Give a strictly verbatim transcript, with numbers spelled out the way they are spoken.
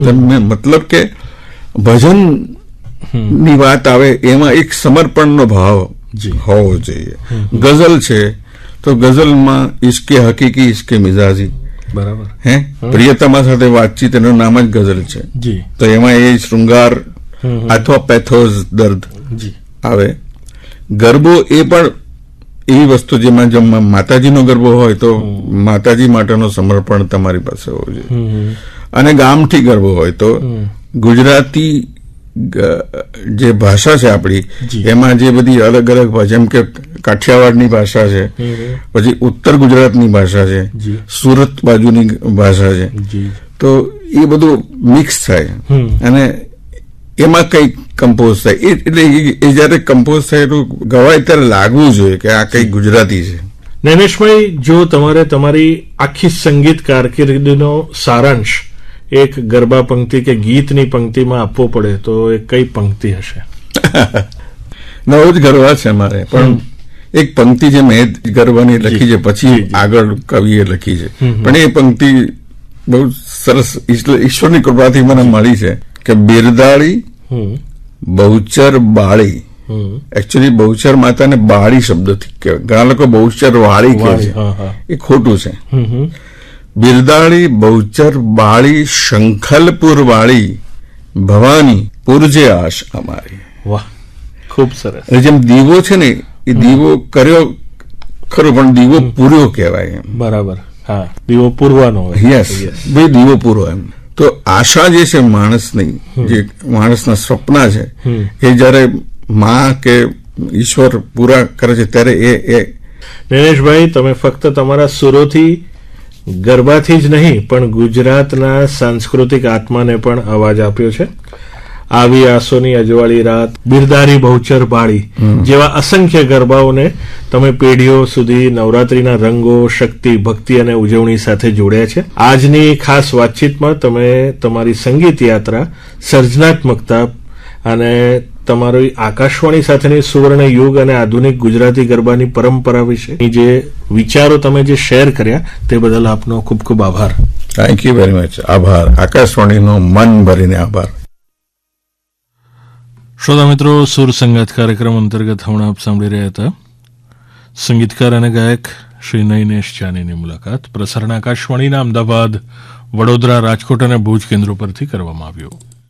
મતલબ કે ભજન ની વાત આવે એમાં એક સમર્પણનો ભાવ હોવો જોઈએ. ગઝલ છે તો ગઝલમાં ઇશ્કે હકીકી ઇશ્કે મિજાજી, બરાબર, હે પ્રિયતમા સાથે વાતચીત એનું નામ જ ગઝલ છે. તો એમાં એ શૃંગાર અથવા પેથોસ દર્દ આવે. ગરબો એ પણ એવી વસ્તુ જેમાં જો માતાજીનો ગરબો હોય તો માતાજી માટેનો સમર્પણ તમારી પાસે હોવું જોઈએ. અને ગામઠી ગરબો હોય તો ગુજરાતી જે ભાષા છે આપણી એમાં જે બધી અલગ અલગ જેમ કે કાઠિયાવાડની ભાષા છે, પછી ઉત્તર ગુજરાતની ભાષા છે, સુરત બાજુની ભાષા છે, તો એ બધું મિક્સ થાય અને એમાં કઈક કમ્પોઝ થાય. એટલે એ જયારે કમ્પોઝ થાય તો ગવાય ત્યારે લાગવું જોઈએ કે આ કઈક ગુજરાતી છે. નૈનેશભાઈ, જો તમારે તમારી આખી સંગીત કારકિર્દીનો સારાંશ એક ગરબા પંક્તિ કે ગીતની પંક્તિમાં આપવો પડે તો એ કઈ પંક્તિ હશે? નવો જ ગરબા છે અમારે, પણ એક પંક્તિ જે મેં ગરબાની લખી છે, પછી આગળ કવિએ લખી છે, પણ એ પંક્તિ બહુ સરસ ઈશ્વરની કૃપાથી મને મળી છે કે બિરદાળી બહુચર બાળી. એકચ્યુઅલી બહુચર માતાને બાળી શબ્દથી કહેવાય, ઘણા લોકો બહુચર વાળી કહે છે, એ ખોટું છે. બિરદાળી બહુચર બાળી શંખલપુર વાળી ભવાની પુરજે આશ અમારી. વાહ, ખૂબ સરસ. જેમ દીવો છે ને એ દીવો કર્યો ખરો પણ દીવો પૂર્યો કહેવાય એમ. બરાબર, હા, દીવો પૂરવાનો. યસ, ભાઈ દીવો પૂરો એમ. તો આશા જે છે માણસની, જે માણસના સપના છે, એ જયારે માં કે ઈશ્વર પૂરા કરે છે ત્યારે એ એ નૈનેશભાઈ, તમે ફક્ત તમારા સુરોથી ગરબાથી જ નહીં પણ ગુજરાતના સાંસ્કૃતિક આત્માને પણ અવાજ આપ્યો છે. આવી આસોની અજવાળી રાત, બિરદારી બહુચર બાળી જેવા અસંખ્ય ગરબાઓને તમે પેઢીઓ સુધી નવરાત્રીના રંગો, શક્તિ, ભક્તિ અને ઉજવણી સાથે જોડ્યા છે. આજની ખાસ વાતચીતમાં તમે તમારી સંગીત યાત્રા, સર્જનાત્મકતા અને તમારી આકાશવાણી સાથેની સુવર્ણ યુગ અને આધુનિક ગુજરાતી ગરબાની પરંપરા વિશે જે વિચારો તમે જે શેર કર્યા તે બદલ આપનો ખૂબ ખૂબ આભાર. Thank you very much. આભાર. આકાશવાણીનો મન ભરીને આભાર. શ્રોતા મિત્રો, સુર સંગાત કાર્યક્રમ અંતર્ગત હમણાં આપ સાંભળી રહ્યા હતા સંગીતકાર અને ગાયક શ્રી નૈનેશ જાનીની મુલાકાત. પ્રસારણ આકાશવાણીના અમદાવાદ, વડોદરા, રાજકોટ અને ભુજ કેન્દ્રો પરથી કરવામાં આવ્યું.